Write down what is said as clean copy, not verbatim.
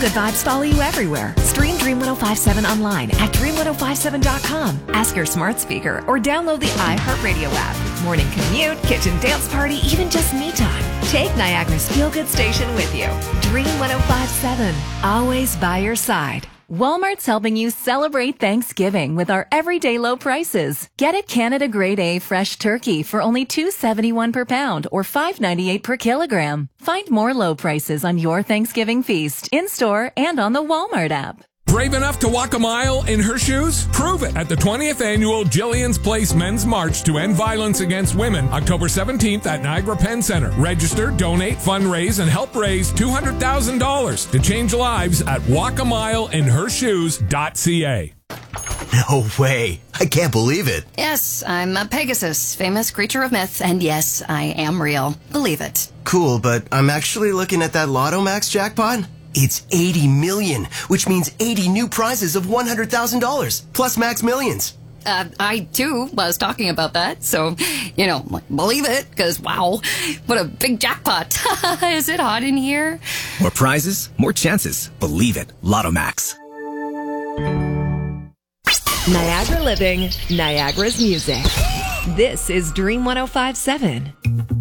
feel-good vibes follow you everywhere. Stream Dream 1057 online at dream1057.com. Ask your smart speaker or download the iHeartRadio app. Morning commute, kitchen dance party, even just me time. Take Niagara's feel-good station with you. Dream 1057, always by your side. Walmart's helping you celebrate Thanksgiving with our everyday low prices. Get it Canada Grade A fresh turkey for only $2.71 per pound or $5.98 per kilogram. Find more low prices on your Thanksgiving feast in-store and on the Walmart app. Brave enough to walk a mile in her shoes? Prove it at the 20th annual Jillian's Place Men's March to End Violence Against Women, October 17th at Niagara Penn Center. Register, donate, fundraise, and help raise $200,000 to change lives at walkamileinhershoes.ca. No way. I can't believe it. Yes, I'm a Pegasus, famous creature of myth, and yes, I am real. Believe it. Cool, but I'm actually looking at that Lotto Max jackpot. It's 80 million, which means 80 new prizes of $100,000, plus Max Millions. I, too, was talking about that, so, believe it, because, wow, what a big jackpot. Is it hot in here? More prizes, more chances. Believe it. Lotto Max. Niagara Living, Niagara's music. This is Dream 1057.